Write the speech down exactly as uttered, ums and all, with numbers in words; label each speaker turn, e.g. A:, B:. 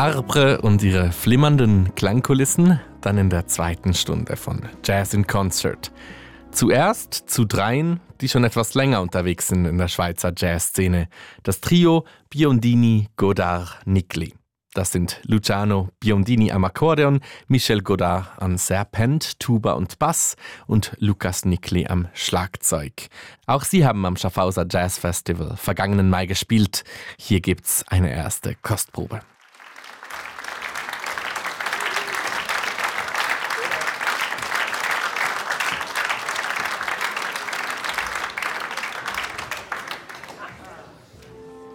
A: Arbre und ihre flimmernden Klangkulissen, dann in der zweiten Stunde von Jazz in Concert. Zuerst zu dreien, die schon etwas länger unterwegs sind in der Schweizer Jazzszene. Das Trio Biondini, Godard, Nickli. Das sind Luciano Biondini am Akkordeon, Michel Godard an Serpent, Tuba und Bass und Lukas Nickli am Schlagzeug. Auch sie haben am Schaffhauser Jazz Festival vergangenen Mai gespielt. Hier gibt's eine erste Kostprobe.